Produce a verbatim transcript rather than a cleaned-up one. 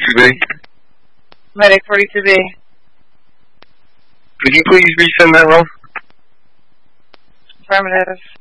forty-two B. Medic forty-two B. Could you please resend that roll? Affirmative.